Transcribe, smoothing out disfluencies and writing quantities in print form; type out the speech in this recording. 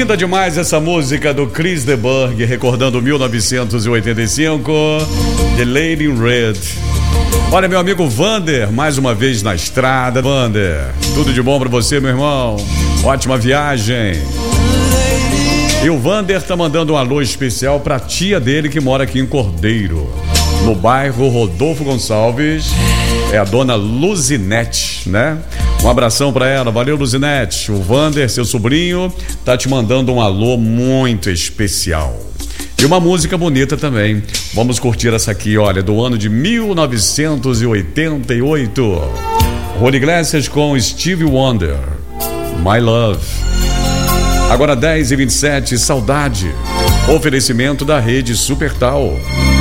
Linda demais essa música do Chris de Burgh, recordando 1985, The Lady in Red. Olha, meu amigo Vander, mais uma vez na estrada. Vander, tudo de bom pra você, meu irmão? Ótima viagem. E o Vander tá mandando um alô especial pra tia dele que mora aqui em Cordeiro, no bairro Rodolfo Gonçalves. É a dona Luzinete, né? Um abração pra ela, valeu, Luzinete. O Vander, seu sobrinho, tá te mandando um alô muito especial. E uma música bonita também. Vamos curtir essa aqui, olha, do ano de 1988. Rony Iglesias com Stevie Wonder, My Love. Agora 10h27, Saudade. Oferecimento da rede Supertal.